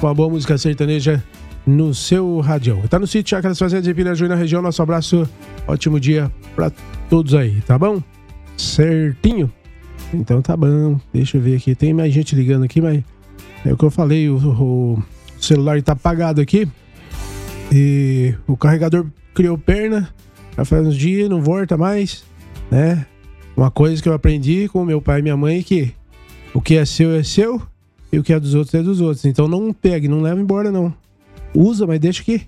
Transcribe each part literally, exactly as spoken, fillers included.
com a boa música sertaneja no seu radião. Tá no sítio Chácaras Fazendas de Piraju na região. Nosso abraço, ótimo dia pra todos aí, tá bom? Certinho? Então tá bom, deixa eu ver aqui. Tem mais gente ligando aqui, mas é o que eu falei, o, o celular tá apagado aqui e o carregador criou perna, já faz uns dias, não volta mais, né? Uma coisa que eu aprendi com meu pai e minha mãe é que o que é seu é seu e o que é dos outros é dos outros. Então não pegue, não leva embora não. Usa, mas deixa aqui.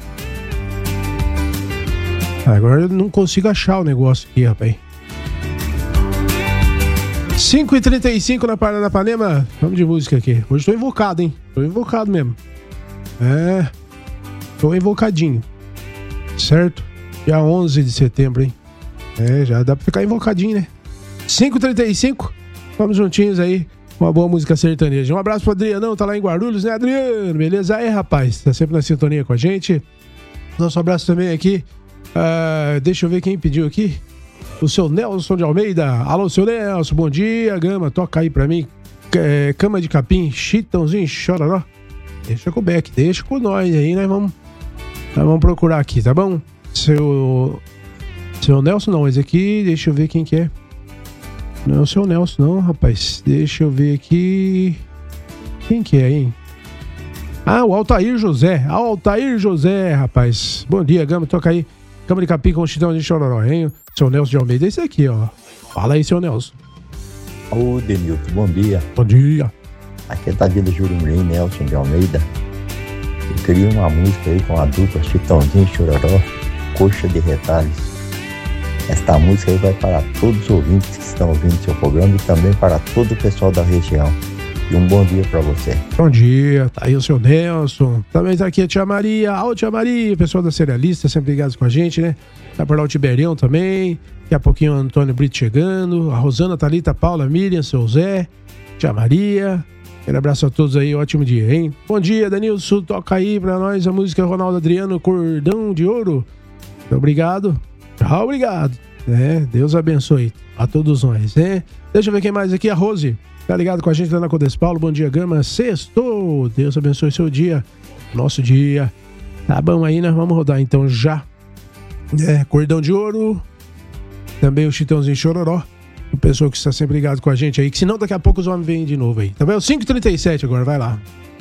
Agora eu não consigo achar o negócio aqui, rapaz. cinco e trinta e cinco na Paranapanema. Vamos de música aqui. Hoje tô invocado, hein? Tô invocado mesmo. É. Tô invocadinho. Certo? Dia onze de setembro, hein? É, já dá pra ficar invocadinho, né? cinco e trinta e cinco. Vamos juntinhos aí. Uma boa música sertaneja. Um abraço pro Adrianão, tá lá em Guarulhos, né, Adriano? Beleza? Aí, rapaz, tá sempre na sintonia com a gente. Nosso abraço também aqui. Uh, deixa eu ver quem pediu aqui. O seu Nelson de Almeida. Alô, seu Nelson, bom dia, Gama. Toca aí pra mim. É, Cama de Capim, Chitãozinho, Chororó. Deixa com o Beck, deixa com nós aí, né? Vamos, nós vamos procurar aqui, tá bom? Seu. Seu Nelson, não, esse aqui, deixa eu ver quem que é. Não é o seu Nelson, não, rapaz. Deixa eu ver aqui. Quem que é, hein? Ah, o Altair José. Ah, o Altair José, rapaz. Bom dia, Gama. Toca aí. Cama de Capim com o Chitão de Chororó, hein? Seu Nelson de Almeida. Esse aqui, ó. Fala aí, seu Nelson. Ô, Denilton, bom dia. Bom dia. Aqui é da Vila Jurumim, Nelson de Almeida. Eu queria uma música aí com a dupla Chitãozinho e Chororó, Coxa de Retalhos. Esta música aí vai para todos os ouvintes que estão ouvindo seu programa e também para todo o pessoal da região. E um bom dia para você. Bom dia, tá aí o seu Nelson. Também tá aqui a tia Maria. Alô, tia Maria, pessoal da Cerealista, sempre ligados com a gente, né? Tá por lá o Tiberião também. Daqui a pouquinho o Antônio Brito chegando. A Rosana, Thalita, a Paula, a Miriam, seu Zé, tia Maria. Um abraço a todos aí, ótimo dia, hein? Bom dia, Danilson. Toca aí pra nós a música Ronaldo Adriano, Cordão de Ouro. Muito obrigado. Tchau, obrigado. É, Deus abençoe a todos nós, né? Deixa eu ver quem mais aqui, a Rose. Tá ligado com a gente lá na Codes Paulo. Bom dia, Gama. Sextou. Deus abençoe seu dia. Nosso dia. Tá bom aí, nós vamos rodar então já. É, Cordão de Ouro. Também o Chitãozinho Chororó. O pessoal que está sempre ligado com a gente aí. Que senão daqui a pouco os homens vêm de novo aí. Tá bem? cinco e trinta e sete agora, vai lá.